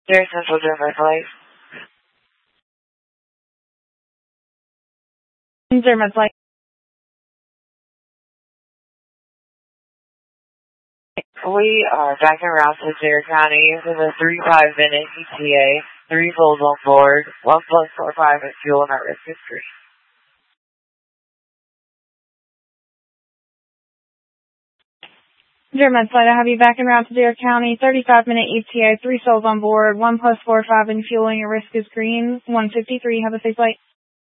Air Central Denver Flight. Dermot Flight. We are back en route to Dare County with a 3-5-minute ETA, 3 souls on board, 1 plus 45 at fuel and at risk is free. Dermot Flight, I have you back en route to Dare County, 35-minute ETA, 3 souls on board, 1 plus 45 and fueling, your risk is green, 153, have a safe flight.